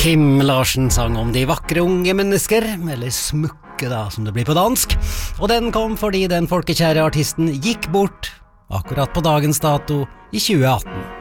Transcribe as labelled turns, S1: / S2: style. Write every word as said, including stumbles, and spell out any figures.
S1: Kim Larsen sang om de vakre unge mennesker, eller smukke da, som det blir på dansk. Og den kom fordi den folkekjære artisten gikk bort akkurat på dagens dato i tjue atten.